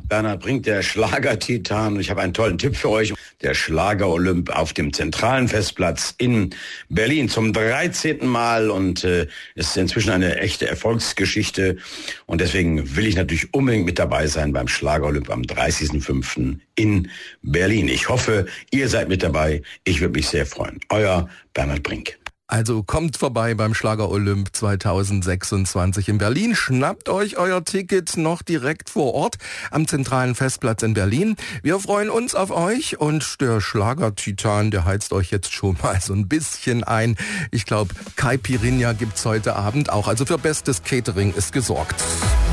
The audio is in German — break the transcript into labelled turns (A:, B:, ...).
A: Bernhard Brink, der Schlagertitan. Ich habe einen tollen Tipp für euch. Der Schlager-Olymp auf dem zentralen Festplatz in Berlin zum 13. Mal. Und es ist inzwischen eine echte Erfolgsgeschichte. Und deswegen will ich natürlich unbedingt mit dabei sein beim Schlager-Olymp am 30.05. in Berlin. Ich hoffe, ihr seid mit dabei. Ich würde mich sehr freuen. Euer Bernhard Brink.
B: Also kommt vorbei beim Schlager-Olymp 2026 in Berlin. Schnappt euch euer Ticket noch direkt vor Ort am zentralen Festplatz in Berlin. Wir freuen uns auf euch und der Schlager-Titan, der heizt euch jetzt schon mal so ein bisschen ein. Ich glaube, Caipirinha gibt's heute Abend auch. Also für bestes Catering ist gesorgt.